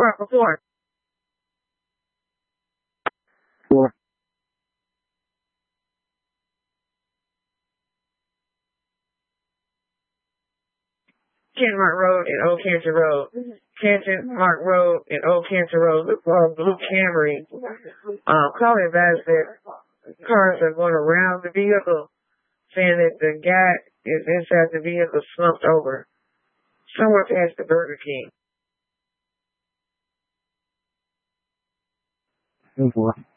Report. Four. Kenmark Road and Old Cancer Road. Kenmark Road and Old Cancer Road. Blue Camry. Call advised that cars are going around the vehicle, saying that the guy is inside the vehicle slumped over, somewhere past the Burger King. 4.